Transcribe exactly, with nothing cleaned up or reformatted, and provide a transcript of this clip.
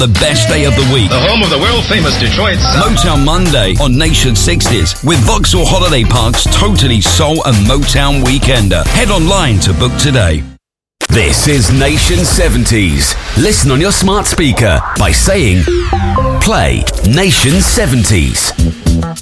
The best day of the week. The home of the world-famous Detroit Sound. Motown Monday on Nation sixties with Vauxhall Holiday Park's totally soul and Motown Weekender. Head online to book today. This is Nation seventies. Listen on your smart speaker by saying, play Nation seventies.